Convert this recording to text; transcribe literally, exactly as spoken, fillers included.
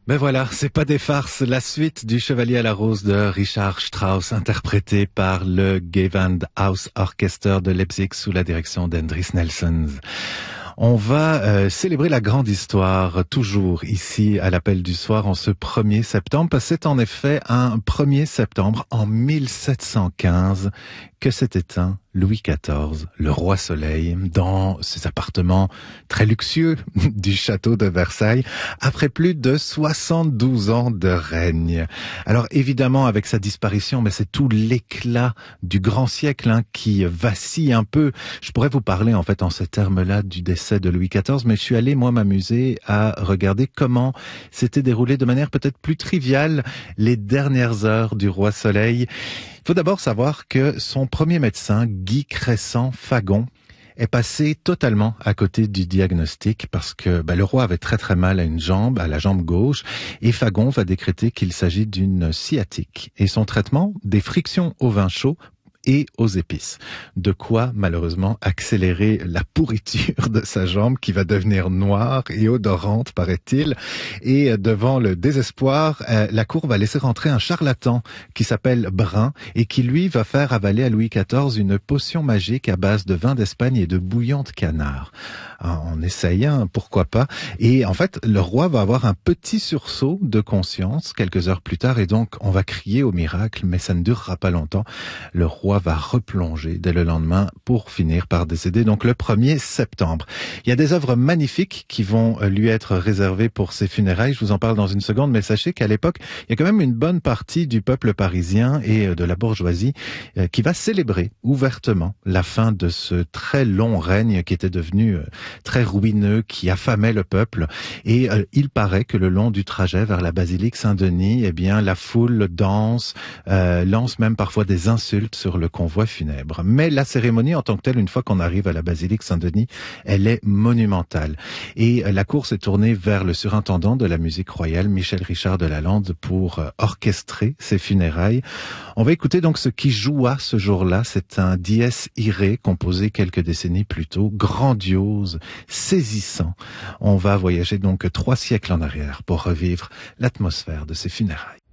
Ben voilà, c'est pas des farces. La suite du Chevalier à la Rose de Richard Strauss, interprété par le Gewandhaus Orchester de Leipzig sous la direction d'Endris Nelsons. On va euh, célébrer la grande histoire, toujours ici à l'Appel du Soir en ce premier septembre, parce que c'est en effet un premier septembre en mille sept cent quinze que s'est éteint Louis quatorze, le roi Soleil, dans ses appartements très luxueux du château de Versailles, après plus de soixante-douze ans de règne. Alors évidemment, avec sa disparition, mais c'est tout l'éclat du grand siècle hein, qui vacille un peu. Je pourrais vous parler en fait en ces termes-là du décès de Louis quatorze, mais je suis allé moi m'amuser à regarder comment s'était déroulé de manière peut-être plus triviale les dernières heures du roi Soleil. Il faut d'abord savoir que son premier médecin, Guy Crescent-Fagon, est passé totalement à côté du diagnostic parce que bah, le roi avait très très mal à une jambe, à la jambe gauche, et Fagon va décréter qu'il s'agit d'une sciatique. Et son traitement, des frictions au vin chaud et aux épices. De quoi, malheureusement, accélérer la pourriture de sa jambe qui va devenir noire et odorante, paraît-il. Et devant le désespoir, euh, la cour va laisser rentrer un charlatan qui s'appelle Brun et qui, lui, va faire avaler à Louis quatorze une potion magique à base de vin d'Espagne et de bouillon de canard. En essayant, pourquoi pas. Et en fait, le roi va avoir un petit sursaut de conscience quelques heures plus tard et donc on va crier au miracle, mais ça ne durera pas longtemps. Le roi va replonger dès le lendemain pour finir par décéder, donc le premier septembre. Il y a des œuvres magnifiques qui vont lui être réservées pour ses funérailles, je vous en parle dans une seconde, mais sachez qu'à l'époque, il y a quand même une bonne partie du peuple parisien et de la bourgeoisie qui va célébrer ouvertement la fin de ce très long règne qui était devenu très ruineux, qui affamait le peuple. Et euh, il paraît que le long du trajet vers la basilique Saint-Denis, eh bien, la foule danse, euh, lance même parfois des insultes sur le convoi funèbre. Mais la cérémonie en tant que telle, une fois qu'on arrive à la basilique Saint-Denis, elle est monumentale. Et euh, la course est tournée vers le surintendant de la musique royale, Michel Richard de Lalande, pour euh, orchestrer ses funérailles. On va écouter donc ce qui joua ce jour-là. C'est un Dies Irae composé quelques décennies plus tôt, grandiose, saisissant. On va voyager donc trois siècles en arrière pour revivre l'atmosphère de ces funérailles.